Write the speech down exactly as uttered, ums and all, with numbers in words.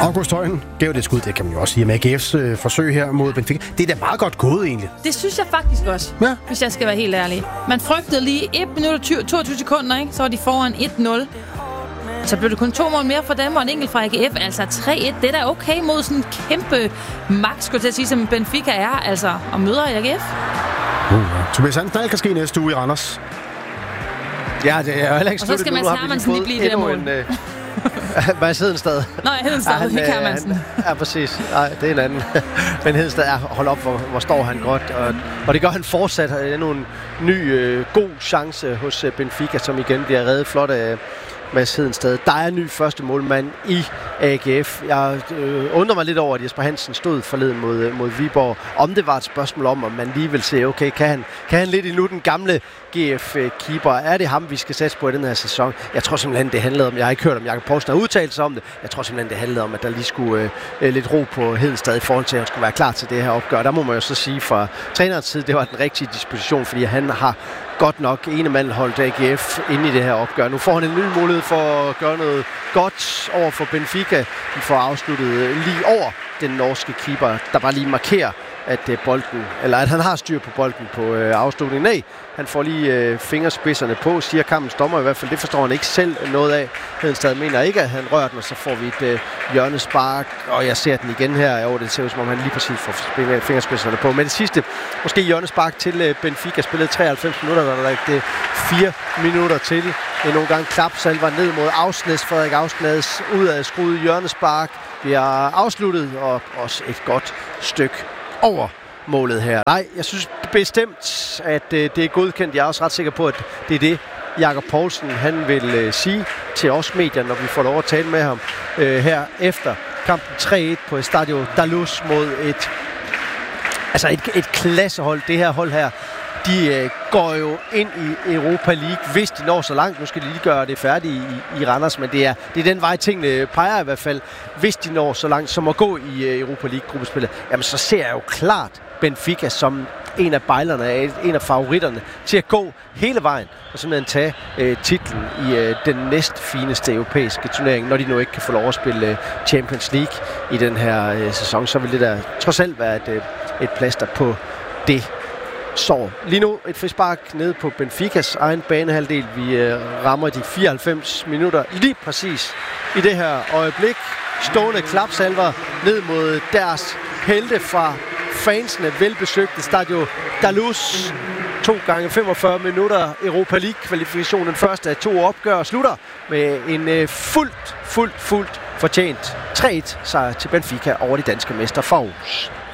August Højen gav det skud, det kan man jo også sige, med A G F's øh, forsøg her mod Benfica. Det er da meget godt gået, egentlig. Det synes jeg faktisk også, ja. Hvis jeg skal være helt ærlig. Man frygtede lige et minut og toogtyve sekunder, ikke? Så var de foran et nul. Så blev det kun to mål mere for dem, og en enkelt fra A G F. Altså tre et, det er da okay mod sådan en kæmpe magt, skulle jeg til at sige, som Benfica er. Altså, og møder A G F. Uh, ja. Tobias Hansen, alt kan ske næste uge i Randers. Ja, det er heller ikke og så skal Mads Hermansen lige blive det mål. Mads Hedenstad. Nej, Hedenstad, ja, ikke Hermansen. Ja, præcis. Nej, det er en anden. Men Hedenstad er, hold op, hvor, hvor står han godt. Og, og det gør han fortsat. Det er endnu en ny, øh, god chance hos Benfica, som igen bliver reddet flot af Mads Hedenstad. Der er en ny første målmand i A G F. Jeg øh, undrer mig lidt over, at Jesper Hansen stod forleden mod, mod Viborg. Om det var et spørgsmål om, om man lige vil se, okay, kan han, kan han lidt endnu den gamle G F-keeper? Er det ham, vi skal satse på i den her sæson? Jeg tror simpelthen, det handlede om, jeg har ikke hørt om Jakob Poulsen har udtalt sig om det. Jeg tror simpelthen, det handlede om, at der lige skulle øh, lidt ro på Hedenstad i forhold til, at han skulle være klar til det her opgør. Der må man jo så sige fra trænerens side, det var den rigtige disposition, fordi han har godt nok ene mand holdt A G F inde i det her opgør. Nu får han en ny mulighed for at gøre noget godt over for Benfica. De får afsluttet lige over den norske keeper, der bare lige markerer, at bolden, eller at han har styr på bolden på øh, afslutningen. Nej, han får lige øh, fingerspidserne på, siger kampens dommer i hvert fald. Det forstår han ikke selv noget af. Hedenstad mener ikke, at han rører den, og så får vi et øh, hjørnespark, og jeg ser den igen her. Jo, det ser ud som om han lige præcis får fingerspidserne på. Men det sidste, måske hjørnespark til øh, Benfica, spillede treoghalvfems minutter, der er lagt øh, fire minutter til. Det er nogle gange klapsalver ned mod Aursnes, Frederik Aursnes ud af skruet hjørnespark. Vi har afsluttet, og også et godt stykke over målet her. Nej, jeg synes bestemt, at øh, det er godkendt. Jeg er også ret sikker på, at det er det, Jakob Poulsen han vil øh, sige til os medier, når vi får lov at tale med ham øh, her efter kampen tre et på Estadio Daluz mod et, altså et, et klassehold. Det her hold her, de øh, går jo ind i Europa League, hvis de når så langt. Nu skal de lige gøre det færdigt i, i Randers, men det er, det er den vej, tingene peger i hvert fald. Hvis de når så langt som at gå i øh, Europa League-gruppespillet, jamen så ser jeg jo klart Benfica som en af bejlerne, en af favoritterne til at gå hele vejen og simpelthen tage øh, titlen i øh, den næstfineste europæiske turnering, når de nu ikke kan få lov at spille øh, Champions League i den her øh, sæson. Så vil det der trods alt være et, øh, et plaster på det. Så lige nu et frispark nede på Benficas egen banehalvdel. Vi øh, rammer de fireoghalvfems minutter lige præcis i det her øjeblik. Stående klapsalver ned mod deres helte fra fansene velbesøgte Stadio Daluz. To gange femogfyrre minutter Europa League kvalifikation. Den første af to opgør slutter med en øh, fuldt, fuldt, fuldt fortjent tre et sejr til Benfica over de danske mester fra Aarhus.